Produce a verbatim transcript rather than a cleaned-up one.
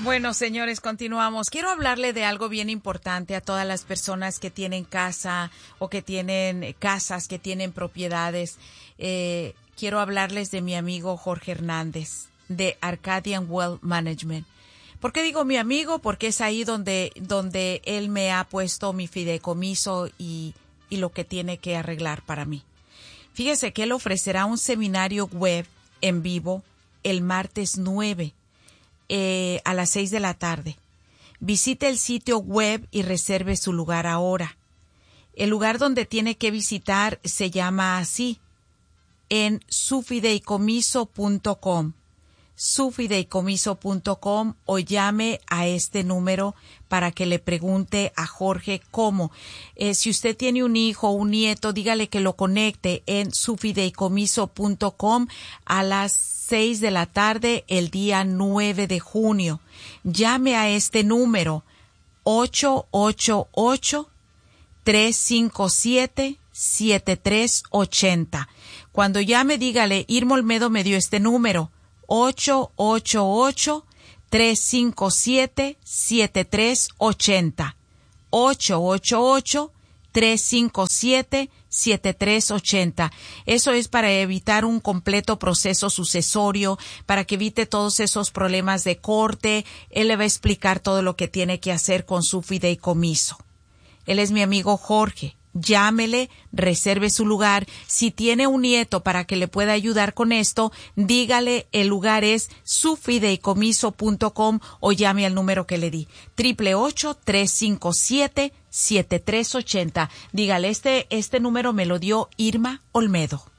Bueno, señores, continuamos. Quiero hablarle de algo bien importante a todas las personas que tienen casa o que tienen casas, que tienen propiedades. Eh, quiero hablarles de mi amigo Jorge Hernández, de Arcadian Wealth Management. ¿Por qué digo mi amigo? Porque es ahí donde, donde él me ha puesto mi fideicomiso y, y lo que tiene que arreglar para mí. Fíjese que él ofrecerá un seminario web en vivo el martes nueve. Eh, a las seis de la tarde. Visite el sitio web y reserve su lugar ahora. El lugar donde tiene que visitar se llama así, en sufideicomiso punto com. sufideicomiso punto com o llame a este número para que le pregunte a Jorge cómo. Eh, si usted tiene un hijo o un nieto, dígale que lo conecte en sufideicomiso punto com a las seis de la tarde el día nueve de junio. Llame a este número ocho ocho ocho, tres cinco siete, siete tres ocho cero. Cuando llame, dígale, Irma Olmedo me dio este número, ocho ocho ocho, tres cinco siete, siete tres ocho cero. ocho ocho ocho, tres cinco siete, siete tres ocho cero. Eso es para evitar un completo proceso sucesorio, para que evite todos esos problemas de corte. Él le va a explicar todo lo que tiene que hacer con su fideicomiso. Él es mi amigo Jorge. Llámele, reserve su lugar. Si tiene un nieto para que le pueda ayudar con esto, dígale, el lugar es sufideicomiso punto com o llame al número que le di, ocho ocho ocho, tres cinco siete, siete tres ocho cero. Dígale, este, este número me lo dio Irma Olmedo.